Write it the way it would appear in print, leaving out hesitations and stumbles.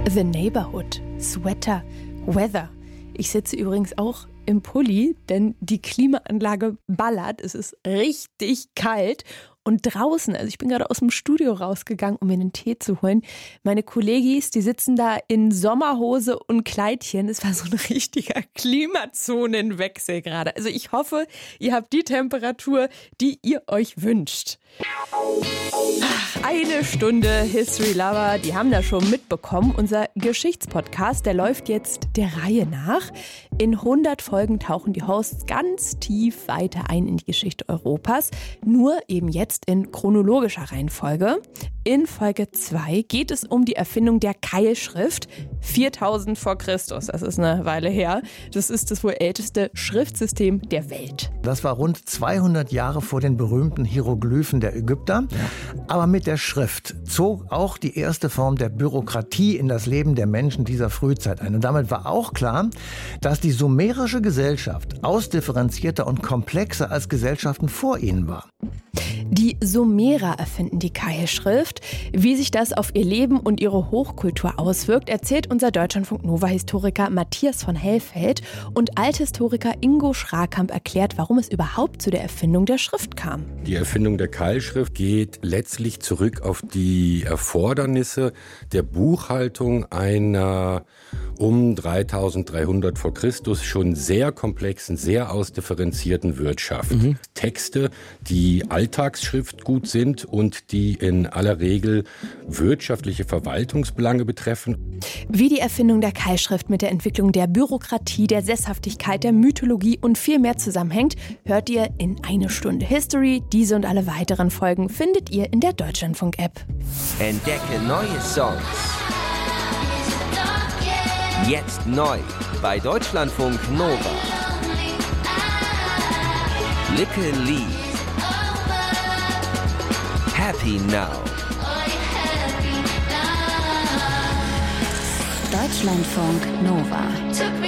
The Neighborhood, Sweater, Weather. Ich sitze übrigens auch im Pulli, denn die Klimaanlage ballert. Es ist richtig kalt. Und draußen, also ich bin gerade aus dem Studio rausgegangen, um mir einen Tee zu holen. Meine Kollegis, die sitzen da in Sommerhose und Kleidchen. Es war so ein richtiger Klimazonenwechsel gerade. Also ich hoffe, ihr habt die Temperatur, die ihr euch wünscht. Eine Stunde History Lover, die haben das schon mitbekommen. Unser Geschichtspodcast, der läuft jetzt der Reihe nach. In 100 Folgen tauchen die Hosts ganz tief weiter ein in die Geschichte Europas. Nur eben jetzt in chronologischer Reihenfolge. In Folge 2 geht es um die Erfindung der Keilschrift. 4000 vor Christus, das ist eine Weile her. Das ist das wohl älteste Schriftsystem der Welt. Das war rund 200 Jahre vor den berühmten Hieroglyphen der Ägypter. Aber mit der Schrift zog auch die erste Form der Bürokratie in das Leben der Menschen dieser Frühzeit ein. Und damit war auch klar, dass die sumerische Gesellschaft ausdifferenzierter und komplexer als Gesellschaften vor ihnen war. Die Sumerer erfinden die Keilschrift. Wie sich das auf ihr Leben und ihre Hochkultur auswirkt, erzählt unser Deutschlandfunk-Nova-Historiker Matthias von Hellfeld. Und Althistoriker Ingo Schrakamp erklärt, warum es überhaupt zu der Erfindung der Schrift kam. Die Erfindung der Keilschrift geht letztlich zurück auf die Erfordernisse der Buchhaltung einer um 3300 vor Christus schon sehr komplexen, sehr ausdifferenzierten Wirtschaft. Texte, die Alltagsschrift gut sind und die in aller Regel wirtschaftliche Verwaltungsbelange betreffen. Wie die Erfindung der Keilschrift mit der Entwicklung der Bürokratie, der Sesshaftigkeit, der Mythologie und viel mehr zusammenhängt, hört ihr in eine Stunde History. Diese und alle weiteren Folgen findet ihr in der Deutschlandfunk-App. Entdecke neue Songs. Jetzt neu bei Deutschlandfunk Nova. Lücke Lee. Happy Now. Deutschlandfunk Nova.